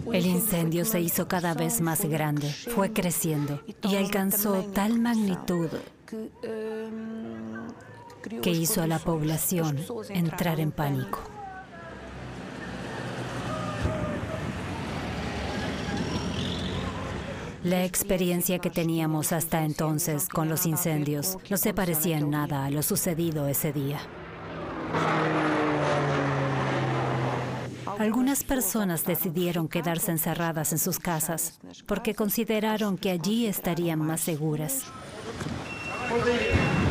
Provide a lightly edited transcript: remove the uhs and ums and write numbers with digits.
El incendio se hizo cada vez más grande, fue creciendo y alcanzó tal magnitud que hizo a la población entrar en pánico. La experiencia que teníamos hasta entonces con los incendios no se parecía en nada a lo sucedido ese día. Algunas personas decidieron quedarse encerradas en sus casas porque consideraron que allí estarían más seguras.